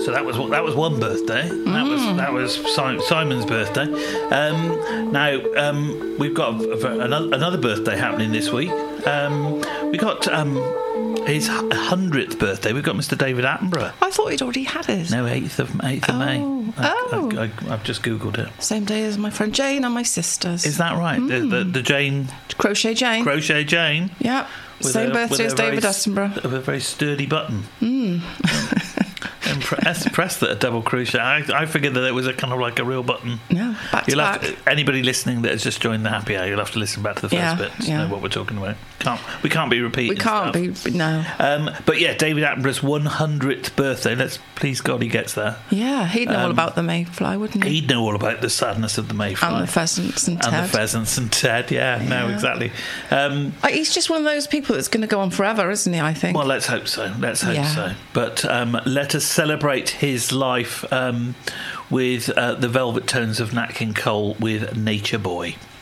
So that was one birthday. That was Simon's birthday. Now we've got another birthday happening this week. We got his 100th birthday. We've got Mr. David Attenborough. I thought he'd already had his. No, 8th of May. I've just googled it. Same day as my friend Jane and my sisters. Is that right? The Jane Crochet Jane. Crochet Jane. Yeah. Same birthday as David Attenborough. With a very sturdy button. Impressed that a double crochet. I figured that it was a kind of like a real button. No, back to back. Anybody listening that has just joined the happy hour, you'll have to listen back to the first bit to know what we're talking about. We can't be repeating. We can't stuff. No. But yeah, David Attenborough's 100th birthday. Let's please God he gets there. Yeah, he'd know all about the mayfly, wouldn't he? He'd know all about the sadness of the mayfly and the pheasants and Ted. And the pheasants and Ted. Yeah. No, exactly. He's just one of those people that's going to go on forever, isn't he? I think. Well, let's hope so. So. But let us celebrate his life with the velvet tones of Nat King Cole with Nature Boy.